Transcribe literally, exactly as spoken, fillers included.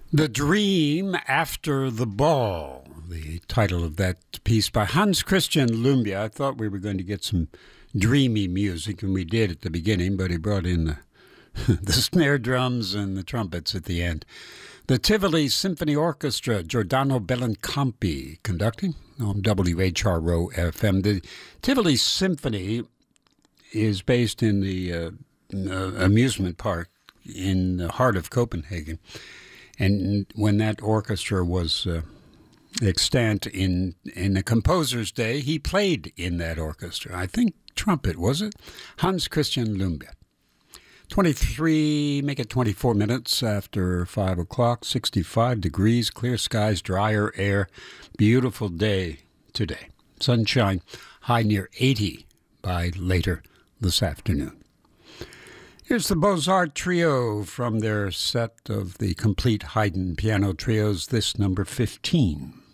The Dream After the Ball, the title of that piece by Hans Christian Lumbia. I thought we were going to get some dreamy music, and we did at the beginning, but he brought in the, the snare drums and the trumpets at the end. The Tivoli Symphony Orchestra, Giordano Bellincampi conducting on W H R O F M. The Tivoli Symphony is based in the uh, uh, amusement park in the heart of Copenhagen. And when that orchestra was uh, extant in in the composer's day, he played in that orchestra. I think trumpet, was it? Hans Christian Lumbia. twenty-three, make it twenty-four minutes after five o'clock, sixty-five degrees, clear skies, drier air, beautiful day today. Sunshine, high near eighty by later this afternoon. Here's the Beaux-Arts Trio from their set of the complete Haydn piano trios, this number fifteen.